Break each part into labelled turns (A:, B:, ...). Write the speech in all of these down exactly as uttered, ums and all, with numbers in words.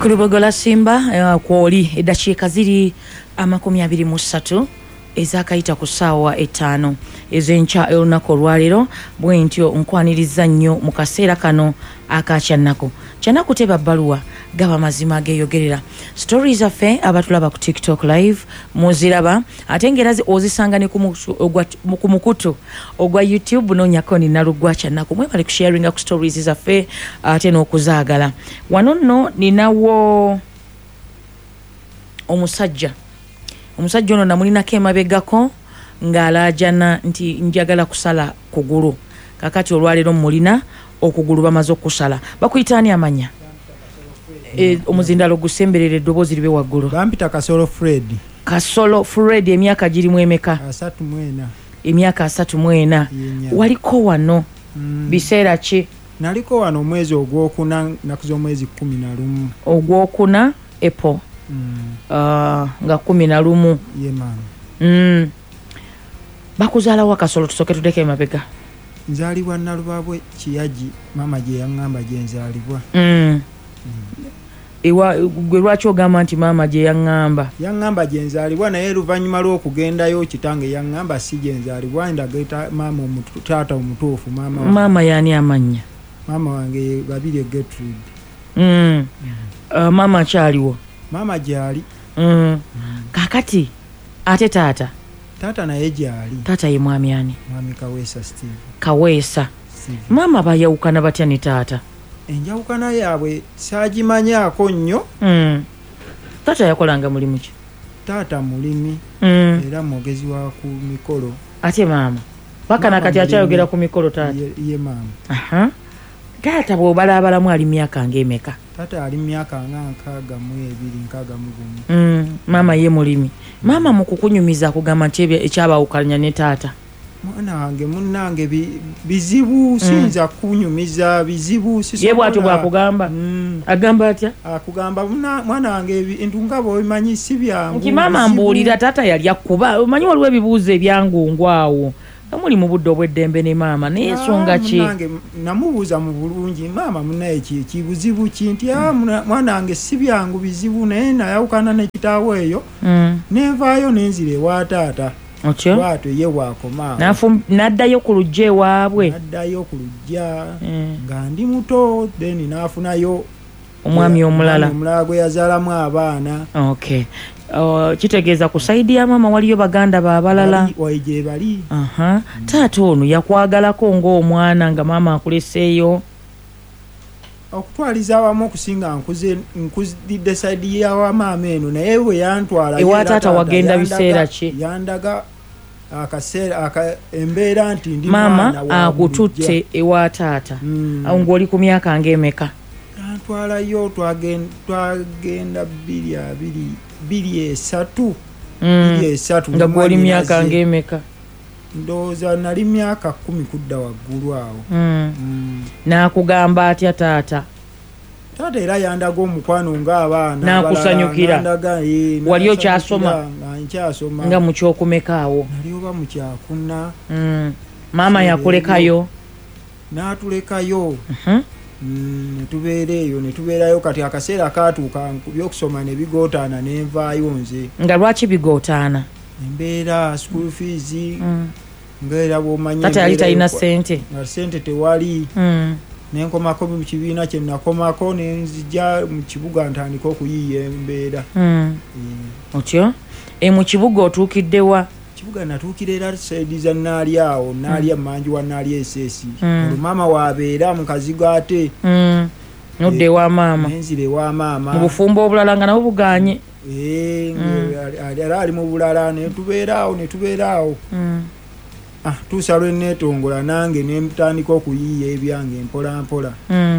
A: Kulubogola Simba uh, kwoli eddakiika ziri amakumi abiri mu ssatu ezakayita ku ssaawa etaano ez'enkya olunaku olwaleero bwe ntyo nkwaniriza nnyo mu kaseera kano akakyannako kyanaku teba bbaluwa gaba mazima geeyogerera stories affe abatulaba ku TikTok live muziraba ate ngerazi ozisanga ne ku mukutu ogwa YouTube nonyako ni nalugwa kyannako mwe bali kusharinga ku stories zaffe ate n'okuzaagala wano nno ninawo omusajja omusajja ono namulinako emabegako ng'alaajana nti njagala kusala kugulu kakati olwaleero mulina okugulu bamaze okusala bakuyitaani amanya e, omuzindalo gusemberera eddoboozi libe waggulu
B: bampita Kasolo Fred
A: Kasolo Fred emyaka girimu emeka
B: asatu mwena
A: emyaka asatu mwena waliko wano mm. biseera ki
B: naliko wano omwezi ogwokuna naku z'omwezi kumi na lumu
A: ogwokuna epo mm. uh, nga kumi na lumu
B: ye man
A: mm. bakuzaalawo Kasolo tusoke tudeke emabega
B: nzaalibwa Nalubabwe Kiyaji mama gye yaŋŋamba gye nzaalibwa
A: mm. mm. Ewa gwe lwaki ogamba nti mama gye yaŋŋamba
B: yaŋŋamba gye nzaalibwa naye luvannyuma lw'okugendayo kitange yaŋŋamba si gye nzaalibwa ndageta mama omutu taata omutuufu mama
A: mama yani amanya
B: mama wange babiri Gertrude
A: mm. mm. uh, mama kyaliwo
B: mama gyali
A: mm. mm. kakati ate taata
B: taata naye gyali
A: taata ye mwami ani
B: mwami Kaweesa Steve
A: Kaweesa Steve. Mama bayawukana batya ne taata
B: enjawukana yaabwe saagimanyaako nnyo
A: mm. taata yakolanga mulimu ki
B: taata mulimi
A: mm.
B: era mwogezi wa ku mikolo
A: ate mama bakana kati akyayogera ku mikolo taata
B: ye, ye mama
A: aha taata bw'obalaabalamu ali myaka ng'emeka
B: taata ali myaka nga nkaaga mu ebiri nkaaga mu gumu
A: mm. mama ye mulimi mama mu kukunyumiza kugamba nti ekyabawukanya ne taata
B: mwana wange munnange bizibu mm. sinza kunyumiza bizibu
A: ye bwatyo bwakugamba mm. agamba atya
B: akugamba mwana wange entunga bw'obimanyi si byangu
A: nti mama mbuulira taata yali akuba omanyi waliwo ebibuuzo ebyangungu awo amuli mu budde obw'eddembe ne maama naye ensonga ki
B: nange namubuuza mu bulungi maama munaye kibuzibu ki nti mwana wange si byangu bizibu naye nayawukana ne kitaawo eyo mm. nenvaayo nenzira ewa taata
A: otyo
B: bwatyo ye bwakoma
A: n'addayo ku lujja ewaabwe
B: n'addayo ku lujja mm. nga ndi muto then n'afunayo
A: omwami omulala
B: omulala gwe yazaalamu abaana
A: okay Uh, kitegeeza ku saidi ya mama waliyo baganda baabalala
B: waije bali
A: aha mm. taata ono yakwagalako ng'omwana nga mama akuleseeyo
B: okutwaliza awamu okusinga nkuze nkuzidde saidi ya wa maama eno naye bwe yantwala
A: ewa taata wagenda biseera ki
B: yandaga akaseera aka embeera nti ndi
A: mama akututte ewa taata mm. awo ng'oli ku myaka ng'emeka
B: yantwalayo twagenda twagenda bbiri abiri bili esatu
A: mm. bili esatu nga gwoli myaka ng'emeka ndowooza nali myaka kumi kudda waggulu awo mm. mm. n'akugamba atya taata taata era yandaga omukwano ng'abaana n'akusanyukira wali okyasoma nkyasoma nga mukyokumeka awo nali oba mukyakuna mm. maama yakulekayo n'atulekayo uh-huh. Mm, netubeera eyo netubeerayo kati akaseera kaatuuka byokusoma ne bigootaana nenvaayo nze nga lwaki bigootaana embeera school fees mm. ngaera bw'omanyi taata yali talina ssente nga ssente tewali mm. nenkomako mu kibiina kye nakomako nenzija mu kibuga ntandika okuyiiya embeera mm. mm. otyo e mu kibuga otuukiddewa kibuga natuukira era saidi za naali awo naali mm. manji wa naali esesi mm. mama wabeera mukazi gate mm. nodde e, wa mama nenzire wa mama mu bufumbo obulala nga nabo buganye eh mm. era ali mu bulala ne tubeeraawo ne tubeeraawo mm. ah tusalwe netongola nange ne mtandika okuyiiya ebyange mpola mpola mm.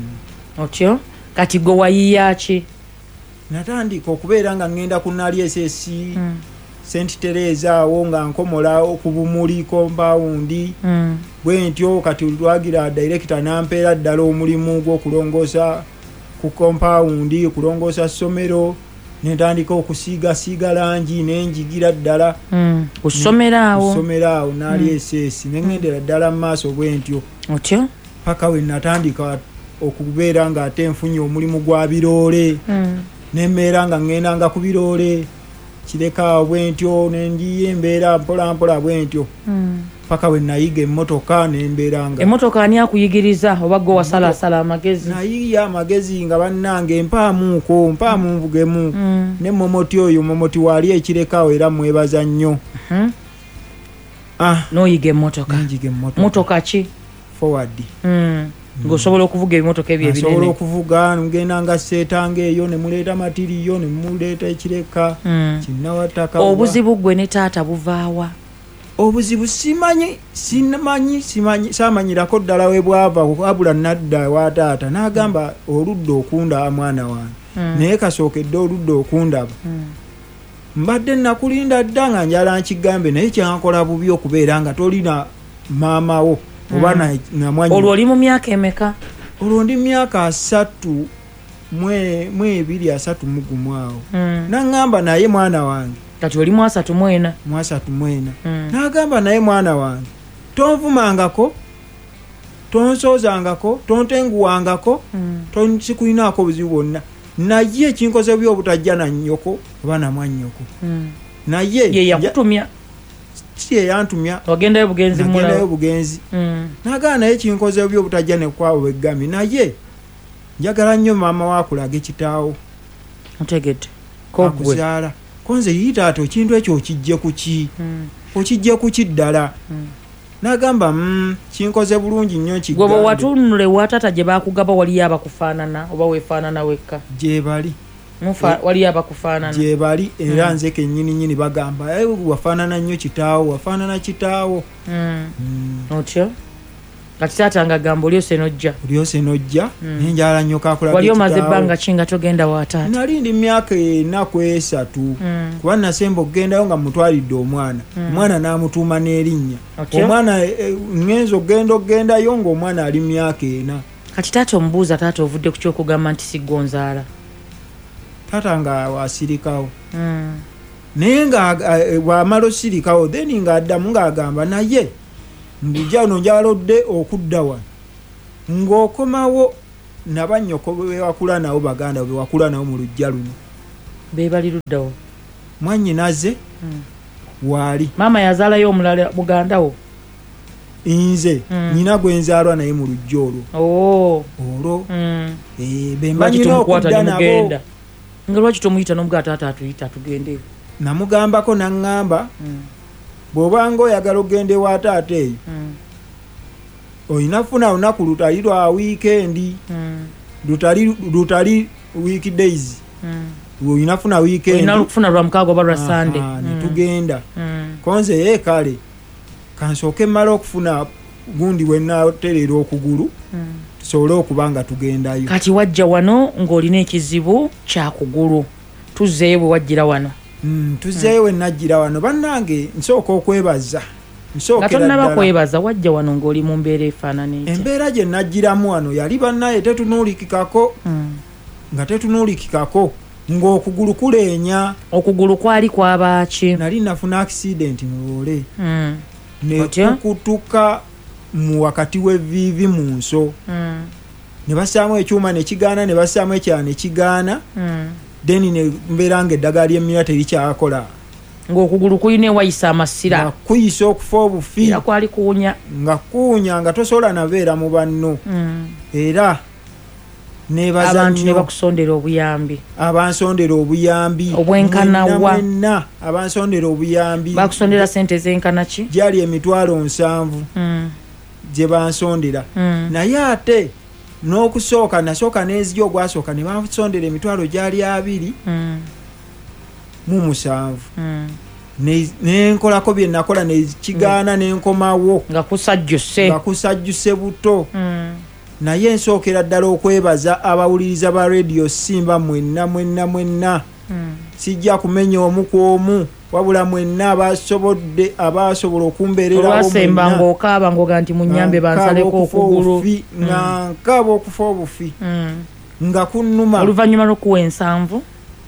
A: mm. otyo kati go wayiiya ki natandika okubeera nga ngenda ku naali esesi mm. Saint Teresa awo nga nkomola okubumuli compound mm. bwe ntyo kati lwagira director nampeera ddala omulimu gw'okulongoosa ku compound kulongoosa somero netandika okusiiga siiga langi nenjigira ddala mm. kusomera awo kusomera awo nali mm. esesi nengendera ddala maaso bwe ntyo otyo paka we natandika
B: okubeera nga ate nfunye omulimu gwa biroole mm. nembeera nga ngenda nga ku biroole kireka bwentyo nendiye embeera mpola mpola bwentyo mm. paka we nayiga emmotoka nembeera nga
A: emmotoka ani akuyigiriza oba gwe wasala sala amagezi
B: nayiya amagezi nga bannange mpaamuuko mpaamu nvugemu mm. ne momoti oyo momoti wali ekirekawo era mwebaza nnyo mm-hmm. ah
A: noyiga emmotoka
B: njiga emmotoka
A: motoka ki
B: forward
A: mm. ngosobola okuvuga ebimotoka ebyo ebinene
B: osobola okuvuga ngenda nga seetanga eyo ne muleeta matiriyo ne muleeta ekireka mm. kinnawataka
A: obuzibu gwe ne taata buvaawa
B: obuzibu simanyi simanyi simanyi samanyirako ddala we bwava abula nadda wa taata n'agamba oludda okunda mwana wange mm. naye kasookedde oludda okundaba mm. mbadde nakulinda dda nga njala nkigambe naye kyankola bubi okubeera nga tolina maama wo oba mm. namwanyi
A: olwo oli mu myaka emeka
B: olwo ndi myaka asatu mwe mwe ebiri asatu mu gumu awo mm. nangamba naye mwana wange
A: kati oli mu asatu mwena
B: mu asatu mwena mm. nagamba naye mwana wange tonvumangako tonsoozangako tontenguwangako mm. tonsikulinaako obuzibu bwonna naye ekinkoze byo obutajja na nnyoko oba na mwannyoko mm. naye
A: ye yakutumya
B: si ye yantumya
A: wagendayo bugenzi mula
B: nagendayo bugenzi mm. nagana naye ekinkoze byo obutajja ne kwabo begami naye njagala nnyo maama wakulaga ekitaawo
A: otegedde
B: akuzaala konze yitaata ekintu ekyo okijje kuki mm. okijje kuki ddala mm. nagamba mm, kinkoze bulungi nnyo kigambe
A: gwe watunule watata gye bakugaba wali abakufaanana oba wefaanana wekka
B: gye bali
A: mufa wali abakufaanana
B: gye bali era mm. nze kennyini nnyini bagamba eh wafaanana nnyo kitaawo wafaanana kitaawo
A: mm. mm. otyo kati taata nga gamba olyose nojja
B: olyose nojja mm. nenjala nnyo kakulaga
A: wali omaze ebbanga kinga togenda wa taata
B: nali ndi myaka ennaku esatu mm. kuba nasemba okugendayo nga mutwalidde omwana mm. omwana n'amutuuma n'erinnya omwana e, ngenza okgenda okgendayo ng'omwana ali myaka ena
A: kati taata omubuuza taata ovudde ku kyokugamba nti siggonzaala
B: taata nga wasirikawo mm. naye nga bw'amala osirikawo then ng'addamu ng'agamba naye ndijja no njalodde okudda wano ng'okomawo nabanyoko bewakula nawo baganda bewakula nawo mu lujja luno
A: bebali luddawo
B: mwannyinaze mm. waali
A: maama yazaalayo omulala muganda wo
B: nze mm. nyina gwe nzaalwa naye mu lujja olwo
A: oh.
B: olwo
A: mm.
B: e, bembanyina okudda nabo
A: nga lwaki tomuyita n'omugaa taata atuyita tugende
B: namugambako naŋŋamba mm. bw'obanga oyagala ogende wa taata eyo mm. olina funa olunaku lutali lwa wiikendi mm. lutali lutali weekdays mm. olina funa weekend
A: olina kufuna lwa mukaaga oba lwa Sunday
B: mm. netugenda mm. konze ye kale kansooke mmala okufuna gundi wennaterera okugulu mm. tusobole okuba nga tugendayo
A: kati wajja wano ng'olina ekizibu kyakugulu tuzzeeyo bwe wajjira wano
B: Mm, tuzeeyo mm. enajjira wano bannange nsooka okwebaza
A: nga tonnaba kwebaza wajja wano ng'oli mu mbeera efaanana etya
B: embeera gye najjiramu wano yali bannaye tetunuulikikako mm. nga tetunuulikikako ng'okugulu kuleenya
A: okugulu kwali kwabaaki
B: nali nafuna accident mu loole
A: mm.
B: nekukutuka mu wakati w'evviivi mu nso mm. ne bassaamu ekyuma ne kigaana ne bassaamu ekyala ne kigaana mm. deni ne mbeera nga eddagala ly'emmira terikyakola
A: ng'okugulu kulina wayisa amasira
B: nga kuyisa okufa obufi
A: era kwali kuwunya
B: nga kuwunya nga tosobola nabeera mu banno mm. era nebaza
A: abantu ne bakusondera obuyambi
B: abansondera obuyambi
A: obwenkanawa
B: mwenna abansondera obuyambi
A: bakusondera sente zenkana ki
B: gyali emitwalo nsanvu mm. gye bansondera mm. naye ate n'okusooka nasooka n'ezija ogwasooka ne bansondera emitwalo gyali abiri mm. mu musanvu mm. nenkolako bye nakola nekigaana mm. nenkomawo
A: nga kusajjuse
B: nga kusajjuse buto
A: mm.
B: naye nsookera ddala okwebaza abawuliriza ba radio Simba mwenna mwenna mwenna mm. sijja kumenya omu ku omu wabula mwenna abasobodde abasobola okumbeererawo
A: olwasemba ng'okaaba ngoga nti munyambe bansaleko okugulu
B: nga nkaaba okufa obufi nga kunnuma
A: oluvannyuma lw'okuwa ensanvu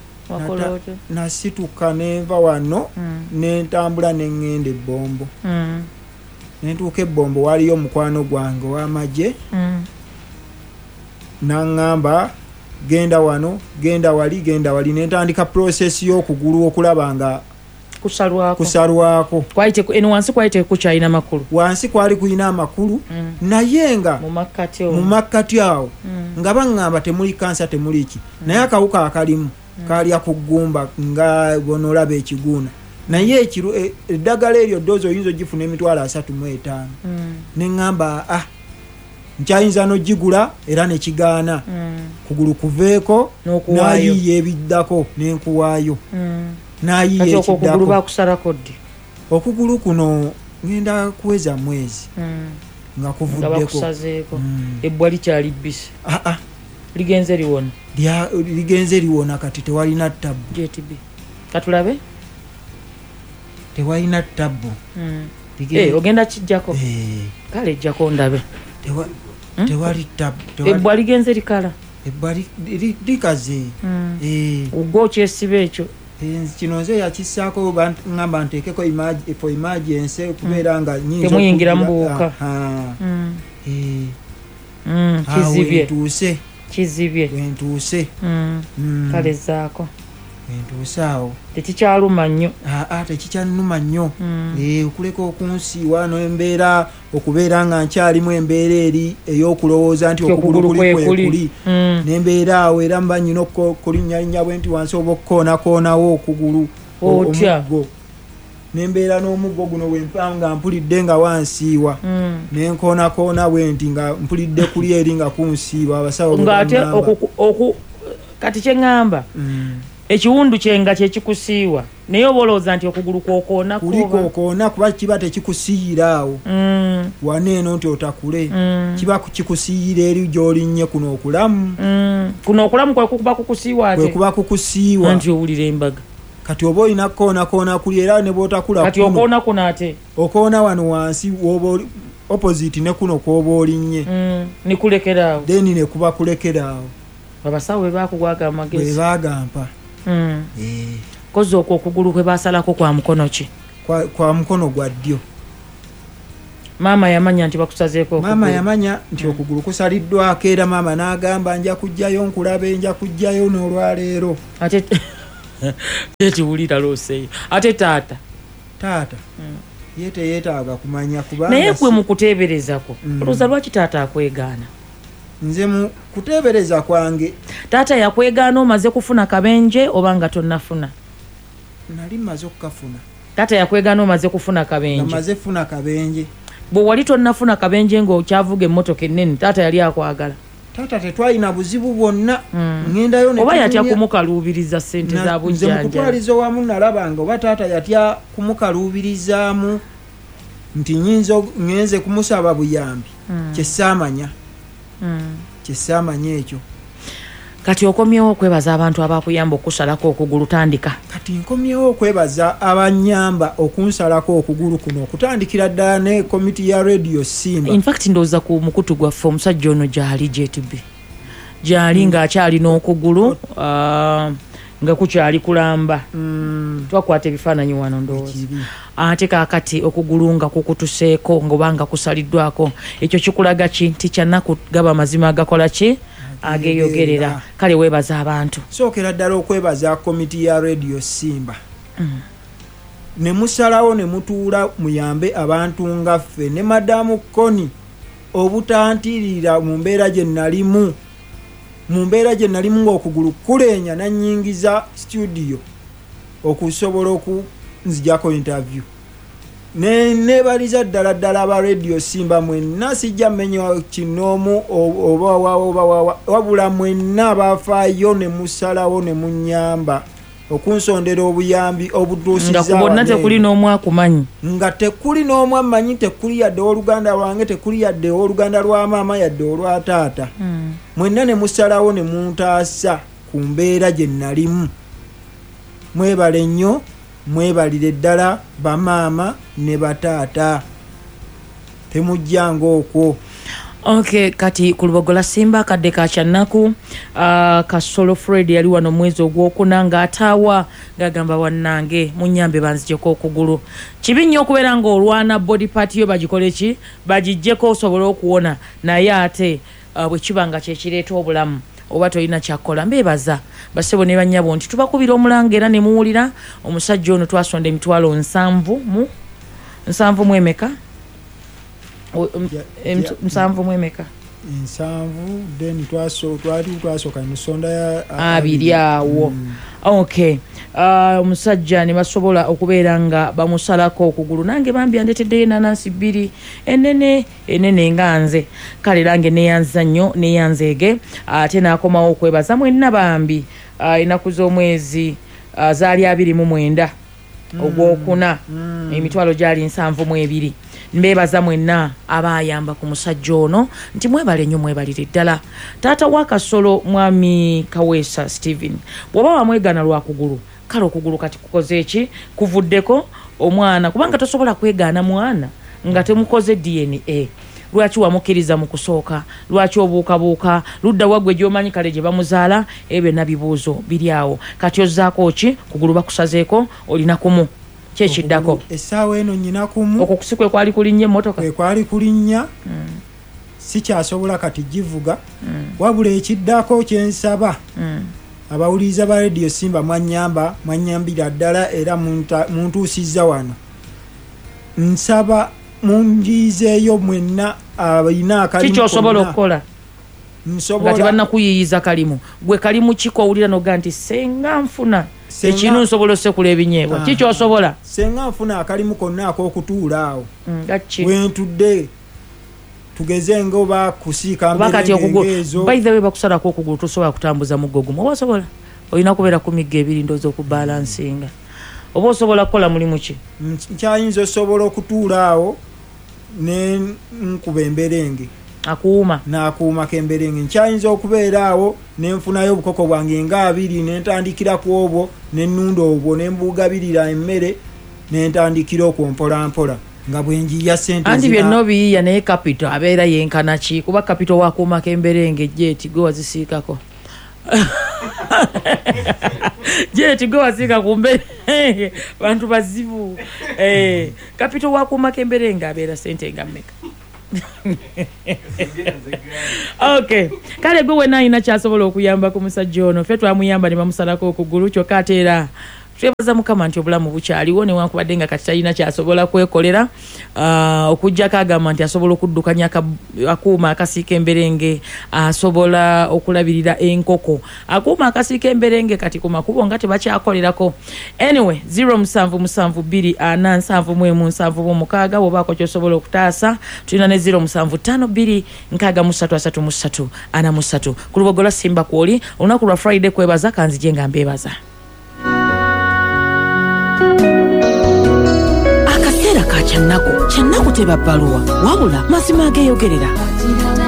B: nasituka nenva wano nentambula neŋŋenda ebbombo nentuuka ebbombo waliyo omukwano gwange ow'amagye nangamba genda wano genda wali genda wali nentandika process y'okugulu okulaba nga
A: kusalwako
B: kusalwako
A: kwaite eno wansi kwaite kuchaina makulu
B: wansi kwali kuina amakulu mm. naye nga
A: mu makkati
B: mu makkati awo mm. nga bangamba temuli kansa temuli ki mm. naye akawuka akalimu mm. kalya kugumba nga bonolaba ekiguna naye ekiru eddagala eryo dozo oyinza gifuna emitwalo asatu mu etaano mm. nengamba ah nkyayinza n'ogigula era nekigaana mm. kugulu kuveeko nayiye ebiddako nenkuwaayo mm. nayiye
A: ekigulu bakusalako ddi
B: okugulu kuno ngenda kuweza mwezi mm. nga kuvuddeko
A: nga bakusazeeko mm. ebbwa likyali bbisi
B: ah, ah.
A: ligenze liwona
B: ligenze liwona kati tewalina ttabu
A: J T B katulabe
B: tewalina ttabu
A: mm. hey, ogenda kijjako
B: hey.
A: kale ejjako ndabe
B: Tewa, hmm? tewali ttabu
A: ebbwa ligenze likala
B: ebbwa likaze
A: mm. hey. ugo kyesibe ekyo
B: kino nze yakisaako ngamba nteekeko for emergency kubeera nga nyinza
A: temuyingira mubuuka kizibye
B: wentuuse
A: kizibye
B: wentuuse
A: kale zaako
B: wentuuse awo
A: tekikyaluma nnyo
B: aa tekikyannuma nnyo okuleka okunsiiwa nembeera okubeera nga nkyalimu embeera eri ey'okulowooza nti okugulu kuli kwekuli nembeera awo era mba nyina okulinnyalinnya bwe nti wansi oba okukoonakoonawo okugulu omuggo nembeera n'omuggo guno bwempanga mpulidde nga wansiiwa nenkoonakoona bwe nti nga mpulidde kuli eri nga kunsiiwa abasawo
A: ng'ate kati kyeŋŋamba ekiwundu kyenga kyekikusiiwa naye obolooza nti okugulu kwokoona
B: kulikokoona kuba kiba tekikusiiyiraawo mm. waneeno nti otakule mm. kiba kikusiiyira eri gyolinnye kuno okulamu
A: mm. kuno okulamu kwekuba kukusiiwa ate
B: kwekuba kukusiiwa
A: nti owulira embaga
B: kati oba olina kukoonakona kuli era ne bw'otakula
A: kati okoona kuno ate
B: okoona wano wansi woba opposite ne kuno kwoba olinnye
A: mm. nikulekeraawo
B: then ne kuba kulekeraawo
A: abasawo bwe bakugwaga amagezi
B: bwe bagampa
A: mm. e. kozi okwo okugulu kwe basalako kwa mukono ki
B: kwa, kwa mukono gwa ddyo
A: maama yamanya nti bakusazeeko okugulu
B: maama yamanya nti mm. okugulu kusaliddwako era maama n'agamba nja kujjayo nkulabe nja kujjayo n'olwaleero
A: ate tekiwulira looseeyo ate taata
B: taata mm. ye teyeetaaga kumanya kubanga
A: naye gwe mu kuteeberezako mm. olowooza lwaki taata akwegaana
B: nze mu kuteebereza kwange
A: taata yakwegaana omaze kufuna kabenje oba nga tonnafuna
B: nali maze okukafuna
A: taata yakwegaana omaze kufuna kabenje
B: amaze funa kabenje
A: bwe wali tonnafuna kabenje ng'okyavuga emmotoka ennene taata yali akwagala
B: taata tetwalina buzibu bwonna
A: mm. ngendayo oba yatya kumukaluubiriza ssente za bujjanja
B: nze mukutwaliza wamu nalabanga oba taata yatya kumukaluubirizaamu nti nyinza ngenze kumusaba buyambi mm. kyesaamanya mm. kyesaamanya ekyo
A: kati okomyewo okwebaza abantu abakuyamba okusalako okugulu tandika
B: kati nkomyewo okwebaza abanyamba okunsalako okugulu kuno okutandikira ddala ne komiti ya radio Simba.
A: In fact ndowooza ku mukutu gwaffe omusajja ono gyali J T B gyali mm. ng'akyali n'okugulu uh, nga kukyali kulamba mm. twakwata ebifaananyi wano ndowooza ate kaakati okugulu nga kukutuseeko ng'obanga kusaliddwako ekyo kikulaga ki nti kyannaku gaba mazima agakola ki ageyogerera kale weebaza abantu
B: sookera ddala okwebaza komiti ya radio Simba mm. ne musalawo ne mutuula muyambe abantu nga ffe ne madamu Koni obutantirira mu mbeera gye nalimu mu mbeera gye nalimu ng'okugulu kuleenya nannyingiza studio okusobola okunzijako interview ne nebaliza ddala ddala aba radio Simba mwenna sijja mmenya kinoomu oba oba wabula mwenna abafaayo ne musalawo ne munyamba okunsondera obuyambi obutuusiza
A: nga bonna tekuli n'omu akumanyi
B: nga tekuli n'omu amanyi tekuli yadde oluganda lwange tekuli yadde oluganda lwa maama yadde olwa taata mm. mwenna ne musalawo ne muntaasa ku mbeera gye nalimu mwebale nnyo mwebalire ddala bamaama ne bataata temujjanga okwo
A: okay kati ku lubogola Simba kadde ka kyannaku uh, Kasolo Fred yali wano mwezi ogwokuna ng'ataawa ng'agamba wannange munyambe banzijeko okugulu kibi nnyo okubeera ng'olwana body part yo bagikole ki bagijjeko osobola okuwona naye ate
C: uh, bwe kibanga kyekireeta obulamu oba tolina kyakola mbeebaza basebo ne banyabo nti tubakubira omulanga era ne muwulira omusajja ono twasonda emitwalo nsanvu mu nsanvu mu emeka nsanvu mu emeka
B: nsanvu then twaso twali twasooka musonda ya
C: abiri awo mm. Okay omusajja uh, ne basobola okubeera nga bamusalako okugulu nange bambi andeteddeyo enanansi bbiri enene enene nga nze kale lange neyanza nnyo neyanzeege ate uh, naakomawo okwebaza mwenna bambi uh, enaku z'omwezi uh, zaali abiri mu mwenda mm. ogwokuna mm. emitwalo gyali nsanvu mu ebiri mbebaza mwenna abayamba ku musajja ono nti mwebale nnyo mwebalire ddala taata wa Kasolo mwami Kaweesa Steven bw'oba wamwegana lwakugulu kale okugulu kati kukoze eki kuvuddeko omwana kubanga tosobola kwegaana mwana nga temukoze D N A lwaki wamukiriza mu kusooka lwaki obuukabuuka ludda wagwe gy'omanyi kale gye bamuzaala ebyo nabibuuzo biri awo kati ozzaako ki kugulu bakusazeeko olina kumu kyekiddako
B: essaawa eno nnyina kumu
C: okwo kusikwe kwali kulinnya emmotoka
B: kwe kwali kulinnya mm. sikyasobola kati givuga mm. wabula ekiddako kyensaba mm. abawuliriza ba Radio Simba mwanyamba mwanyambira ddala era muntuusizza wano nsaba munjizeeyo mwenna abalina akalimu
C: kikyosobola okukola nga tebannakuyiyiza kalimu gwe kalimu kikowulira noga nti senga nfuna ekinu nsobola osekula ebinyeebwa kikyosobola
B: senga nfuna akalimu konna ak'okutuula awo
C: mm,
B: wentudde tugeze ngoba kusiika
C: mberengeezo by the way bakusalako okugulu tosobola kutambuza mugo gumu oba osobola olina kubeera ku migga ebiri ndoozi okubalansinga oba osobola kukola mulimu ki
B: nkyayinza osobola okutuula awo ne nkuba emberenge
C: akuuma
B: n'akuuma k'emberenge nkyayinza okubeera awo ne nfunayo obukoko bwange nga abiri ne ntandikira ku obwo ne nnunda obwo ne mbugabirira emmere ne ntandikira okwompolampola nga bwenjiya sente
C: andi byonna obiyiya naye kapito abeera yenkana ki kuba kapito wakuuma k'emberenge jeti gwe wazisiikako jeti gwe wasiika ku mberenge bantu bazibu eh, kapito wakuuma k'emberenge abeera sente nga mmeka okay kale gwe wena ina kyasobola okuyamba ku musajja ono ffe twamuyamba ne bamusalako okugulu kyokka ate era twebaza mukama nti obulamu bukyaliwo newankubadde nga kati talina kyasobola kwekolera uh, okujjako agamba nti asobola okuddukanya akuuma akasiika emberenge asobola okulabirira enkoko akuuma akasiika emberenge kati ku makubo nga tebakyakolerako anyway zero musanvu musanvu bbiri ana nsanvu mu emu nsanvu mu mukaaga wobaako kyosobola okutaasa tulina ne zero musanvu ttaano bbiri nkaaga mu ssatu asatu mu ssatu ana mu ssatu ku lubogola Simba kwoli olunaku lwa Friday kwebaza kanzije nga mbeebaza akaseera ka kyannako kyannako tebabbaluwa wabula mazima ageeyogerera